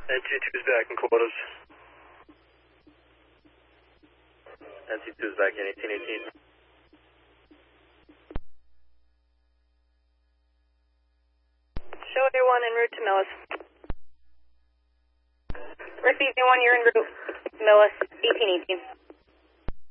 NC2 is back in quarters. NC2 is back in 1818. Show everyone en route to Millis. Receiving 1, you're en route. Millis, 1818.